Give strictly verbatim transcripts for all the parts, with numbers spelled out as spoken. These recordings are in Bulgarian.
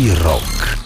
Зирок.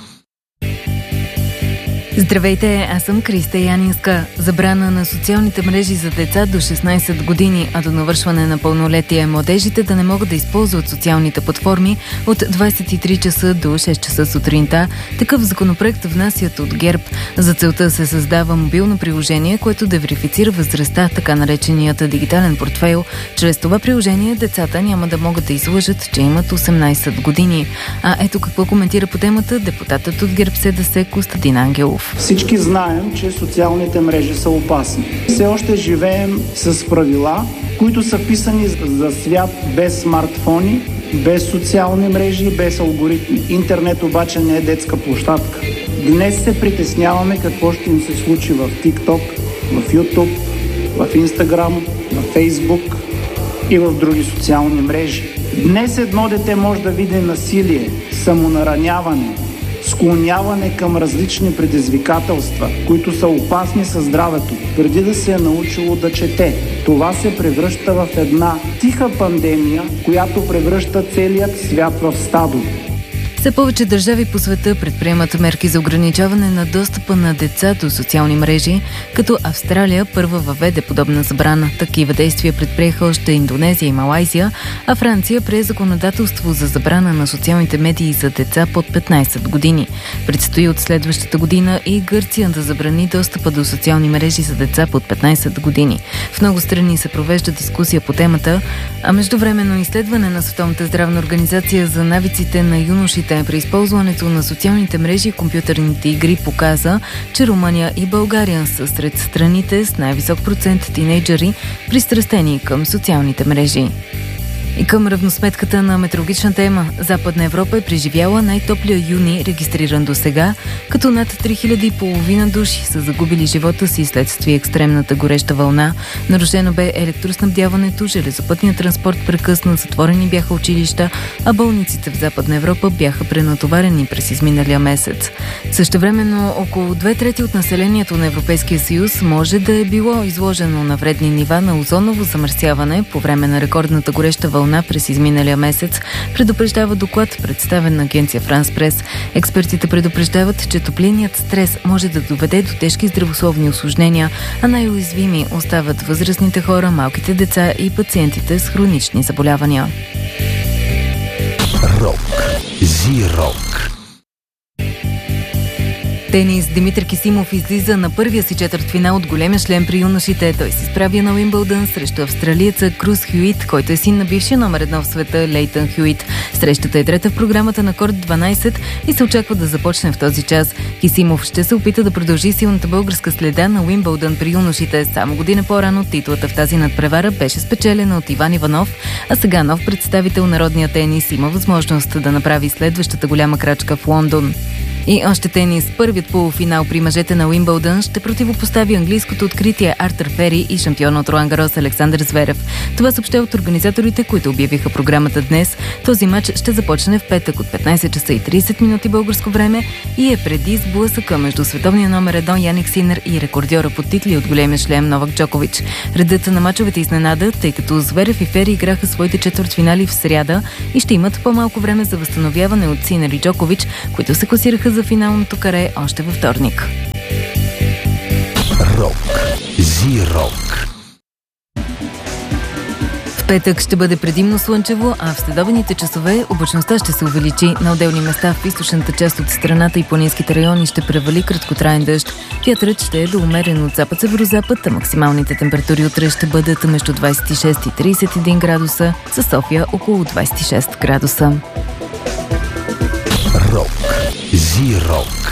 Здравейте, аз съм Криста Янинска. Забрана на социалните мрежи за деца до шестнайсет години, а до навършване на пълнолетие младежите да не могат да използват социалните платформи от двайсет и три часа до шест часа сутринта. Такъв законопроект внасят от ГЕРБ. За целта се създава мобилно приложение, което да верифицира възрастта, така нареченият дигитален портфейл. Чрез това приложение децата няма да могат да излъжат, че имат осемнайсет години. А ето какво коментира по темата депутатът от ГЕРБ СДС Костадин Ангелов. Всички знаем, че социалните мрежи са опасни. Все още живеем с правила, които са писани за свят без смартфони, без социални мрежи, без алгоритми. Интернет обаче не е детска площадка. Днес се притесняваме какво ще ни се случи в TikTok, в YouTube, в Instagram, в Facebook и в други социални мрежи. Днес едно дете може да види насилие, самонараняване, склоняване към различни предизвикателства, които са опасни със здравето, преди да се е научило да чете. Това се превръща в една тиха пандемия, която превръща целият свят в стадо. Все повече държави по света предприемат мерки за ограничаване на достъпа на деца до социални мрежи, като Австралия първа въведе подобна забрана. Такива действия предприеха още Индонезия и Малайзия, а Франция прие законодателство за забрана на социалните медии за деца под петнайсет години. Предстои от следващата година и Гърция да забрани достъпа до социални мрежи за деца под петнайсет години. В много страни се провежда дискусия по темата, а междувременно изследване на Световната здравна организация за навиците на юношите при използването на социалните мрежи и компютърните игри показа, че Румъния и България са сред страните с най-висок процент тинейджъри, пристрастени към социалните мрежи. И към равносметката на метеорологична тема. Западна Европа е преживяла най-топлия юни, регистриран до сега, като над три хиляди и половина души са загубили живота си следствие екстремната гореща вълна. Нарушено бе електроснабдяването, железопътният транспорт прекъсна, затворени бяха училища, а болниците в Западна Европа бяха пренатоварени през изминалия месец. Същевременно около две трети от населението на Европейския съюз може да е било изложено на вредни нива на озоново замърсяване по време на рекордната гореща вълна през изминалия месец, предупреждава доклад, представен на агенция Франс Прес. Експертите предупреждават, че топлинният стрес може да доведе до тежки здравословни усложнения, а най-уязвими остават възрастните хора, малките деца и пациентите с хронични заболявания. Рок. Зирок. Тенис. Димитър Кисимов излиза на първия си четвъртфинал от големия шлем при юношите. Той се справя на Уимбълдън срещу австралиеца Крус Хюит, който е син на бившия номер едно в света Лейтън Хюит. Срещата е трета в програмата на Корт дванайсет и се очаква да започне в този час. Кисимов ще се опита да продължи силната българска следа на Уимбълдън при юношите. Само година по-рано титлата в тази надпревара беше спечелена от Иван Иванов, а сега нов представител на родния тенис има възможност да направи следващата голяма крачка в Лондон. И още тенис. Първият полуфинал при мъжете на Уимбълдън ще противопостави английското откритие Артър Фери и шампиона от Ролан Гарос Александър Зверев. Това съобщава от организаторите, които обявиха програмата днес. Този матч ще започне в петък от петнайсет часа и трийсет минути българско време и е преди сблъсъка между световния номер едно Яник Синер и рекордьора по титли от големия шлем Новак Джокович. Редът на мачовете изненада, тъй като Зверев и Фери играха своите четвъртфинали в сряда и ще имат по-малко време за възстановяване от Синер и Джокович, които се класираха за финалното каре още във вторник. Рок. Зирок. В петък ще бъде предимно слънчево, а в следобедните часове облачността ще се увеличи. На отделни места в източната част от страната и планинските райони ще превали краткотраен дъжд. Вятърът ще е до умерен от запад-северозапад, а максималните температури утре ще бъдат между двайсет и шест и трийсет и един градуса, със София около двайсет и шест градуса. Рок. Зирок.